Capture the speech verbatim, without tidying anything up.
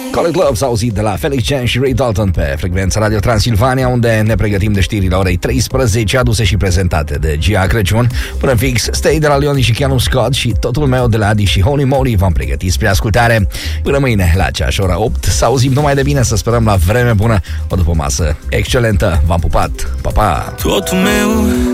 Call Club s-a auzit de la Felix Chen și Ray Dalton pe frecvența Radio Transilvania, unde ne pregătim de știrile orei treisprezece, aduse și prezentate de Gia Crăciun. Până fix, Stay de la Leoni și Keanu Scott și Totul meu de la Adi și Holy Moly v-am pregătit spre ascultare. Până mâine, la aceeași ora opt, să auzim numai de bine, să sperăm la vreme bună, o după masă excelentă. V-am pupat, pa, pa! Totul meu